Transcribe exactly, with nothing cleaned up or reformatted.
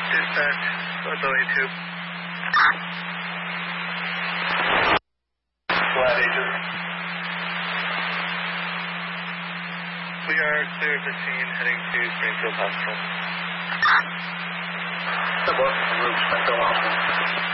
Dispatch, Authority two. Flat agent. We are clear of the scene, heading to Springfield Hospital. Springfield Hospital.